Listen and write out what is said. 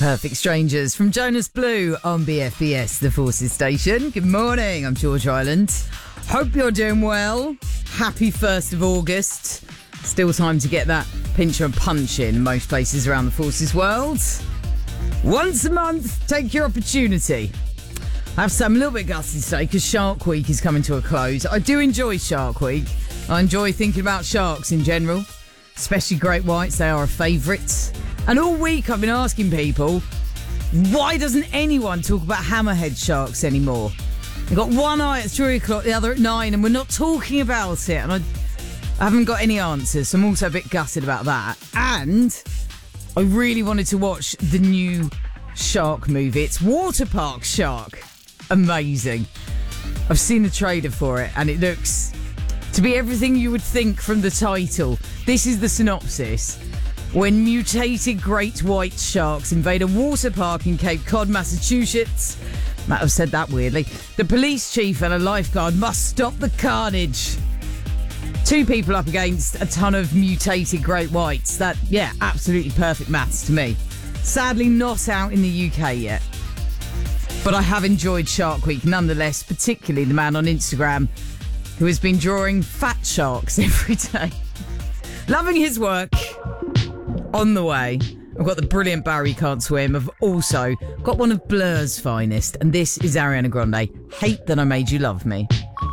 Perfect Strangers from Jonas Blue on BFBS, the Forces station. Good morning, I'm George Island. Hope you're doing well. Happy 1st of August. Still time to get that pinch and punch in most places around the Forces world. Once a month, take your opportunity. I have to say I'm a little bit gutted today because Shark Week is coming to a close. I do enjoy Shark Week. I enjoy thinking about sharks in general, especially great whites. They are a favourite. And all week I've been asking people, why doesn't anyone talk about hammerhead sharks anymore? They've got one eye at 3 o'clock, the other at 9, and we're not talking about it. And I haven't got any answers, so I'm also a bit gutted about that. And I really wanted to watch the new shark movie. It's Water Park Shark. Amazing. I've seen the trailer for it, and it looks to be everything you would think from the title. This is the synopsis. When mutated great white sharks invade a water park in Cape Cod, Massachusetts, might have said that weirdly, the police chief and a lifeguard must stop the carnage. 2 people up against a ton of mutated great whites. That, yeah, absolutely perfect maths to me. Sadly not out in the UK yet. But I have enjoyed Shark Week nonetheless, particularly the man on Instagram who has been drawing fat sharks every day. Loving his work. On the way, I've got the brilliant Barry Can't Swim. I've also got one of Blur's finest, and this is Ariana Grande, Hate That I Made You Love Me.